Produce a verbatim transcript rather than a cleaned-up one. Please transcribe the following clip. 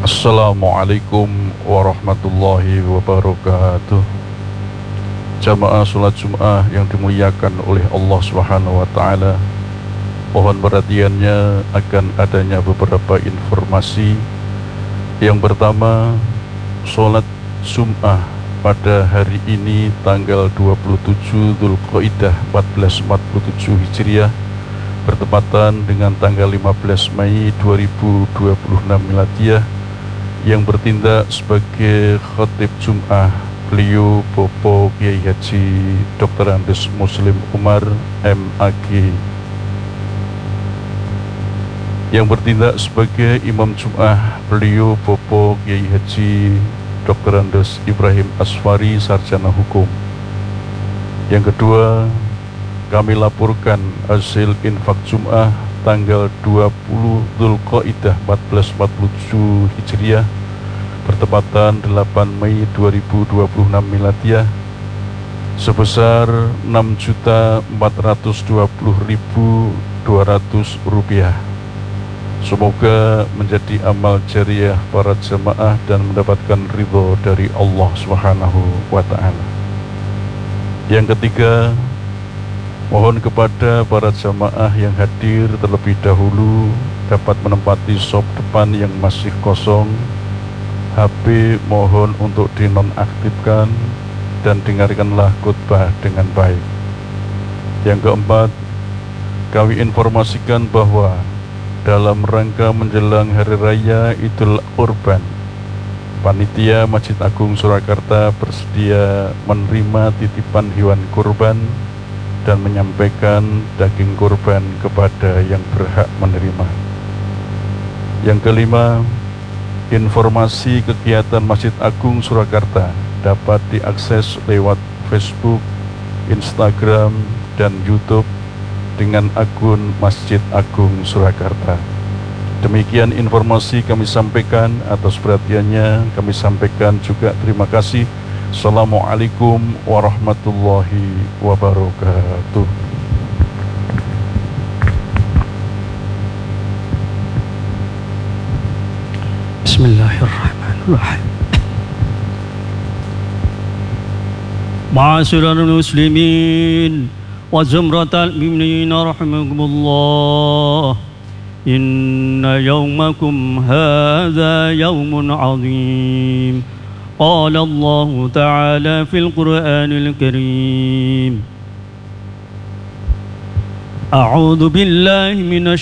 Assalamualaikum warahmatullahi wabarakatuh. Jamaah sholat Jum'ah yang dimuliakan oleh Allah Subhanahu wa Ta'ala, mohon perhatiannya akan adanya beberapa informasi. Yang pertama, sholat Jum'ah pada hari ini tanggal dua puluh tujuh Dzulqa'dah seribu empat ratus empat puluh tujuh Hijriah bertepatan dengan tanggal lima belas Mei dua ribu dua puluh enam Miladiyah. Yang bertindak sebagai khatib Jum'ah beliau Bapak Kiai Haji Doktor Andes Muslim Umar M Ag. Yang bertindak sebagai imam Jum'ah beliau Bapak Kiai Haji Doktor Andes Ibrahim Asfari Sarjana Hukum. Yang kedua, kami laporkan hasil infak Jum'ah tanggal dua puluh Dzulqa'dah seribu empat ratus empat puluh tujuh Hijriah bertepatan delapan Mei dua ribu dua puluh enam Miladiyah sebesar enam juta empat ratus dua puluh ribu dua ratus rupiah. Semoga menjadi amal jariah para jemaah dan mendapatkan ridho dari Allah Subhanahu wa Ta'ala. Yang ketiga, mohon kepada para jamaah yang hadir terlebih dahulu dapat menempati sop depan yang masih kosong. H P mohon untuk dinonaktifkan dan dengarkanlah khutbah dengan baik. Yang keempat, kami informasikan bahwa dalam rangka menjelang Hari Raya Idul Kurban, Panitia Masjid Agung Surakarta bersedia menerima titipan hewan kurban dan menyampaikan daging kurban kepada yang berhak menerima. Yang kelima, informasi kegiatan Masjid Agung Surakarta dapat diakses lewat Facebook, Instagram, dan YouTube dengan akun Masjid Agung Surakarta. Demikian informasi kami sampaikan. Atas perhatiannya kami sampaikan juga terima kasih. Assalamualaikum warahmatullahi wabarakatuh. Bismillahirrahmanirrahim. Ma'asyiral muslimin wa zumratal mu'minin rahimakumullah. Inna yawmakum hadha yawmun 'azim. Qala Allah Ta'ala fil Qur'anil Karim. A'udzu billahi minasy